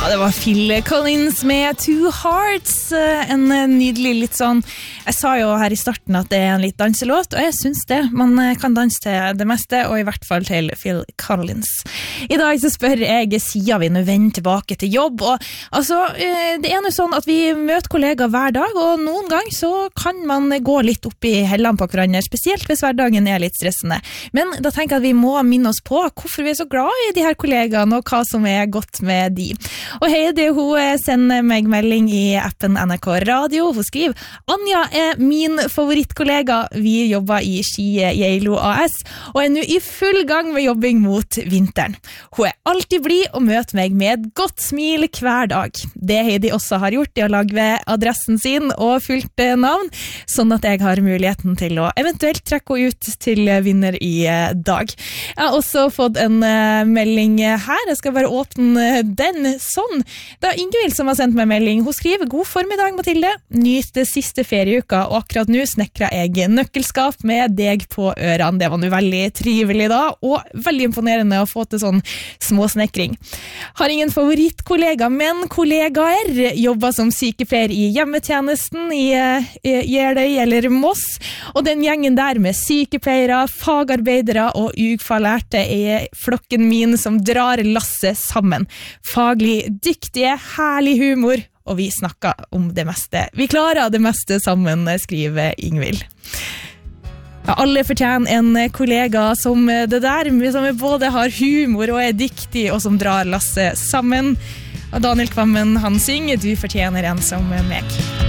det var Phil Collins med Two Hearts, en nydelig litt sånn, jeg sa jo her i starten at det en litt danselåt, og jeg synes det, man kan danse til det meste, og i hvert fall til Phil Collins. I dag så spør jeg, siden vi nå vender tilbake til jobb, og altså, det jo sånn at vi møter kollegaer hver dag, og noen gang så kan man gå litt opp i hellene på hverandre, spesielt hvis hverdagen litt stressende. Men da tenker jeg at vi må minne oss på hvorfor vi så glad i de her kollegaene, og hva som godt med de. Og Heidi, hun sender meg melding i appen NRK Radio. Hun skriver, Anja min favorittkollega. Vi jobber i Ski Geilo AS, og nå i full gang med jobbing mot vinteren. Hun alltid blid og møter meg med et godt smil hver dag. Det Heidi også har gjort, å lage adressen sin og fulgt navn, sånn at jeg har muligheten til å eventuelt trekke henne ut til vinner i dag. Jeg har også fått en melding her. Jeg skal bare åpne den sånn. Det Ingvild som har sendt meg melding. Hun skriver, god formiddag Mathilde. Nyt det siste ferieuka, og akkurat nå snekrer jeg nøkkelskap med deg på ørene. Det var nå veldig trivelig da, og veldig imponerende å få til sånn småsnekring. Har ingen favorittkollega, men kollegaer. Jobber som sykepleier i hjemmetjenesten i Jeløy eller Moss, og den gjengen der med sykepleiere, fagarbeidere og ufaglært flokken min som drar lasset sammen. Faglig dyktige, herlig humor, og vi snakker om det meste. Vi klarer det meste sammen, skriver Ingvild. Ja, alle fortjener en kollega som det der, som både har humor og dyktig, og som drar lasset sammen. Og Daniel Kvammen, han synger, du fortjener en som meg.